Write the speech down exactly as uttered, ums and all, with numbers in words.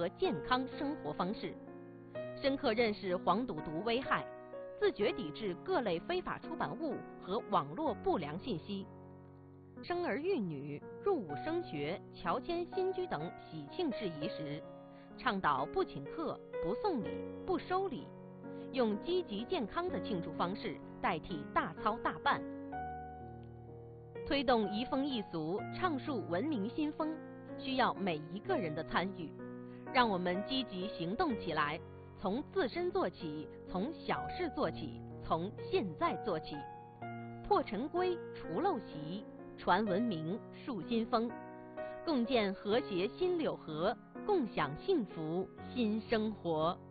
和健康生活方式，深刻认识黄赌毒危害，自觉抵制各类非法出版物和网络不良信息。生儿育女、入伍升学、乔迁新居等喜庆事宜时，倡导不请客、不送礼、不收礼，用积极健康的庆祝方式代替大操大办。推动移风易俗、倡树文明新风，需要每一个人的参与。让我们积极行动起来，从自身做起，从小事做起，从现在做起，破陈规、除陋习，传文明、树新风，共建和谐新柳河，共享幸福新生活。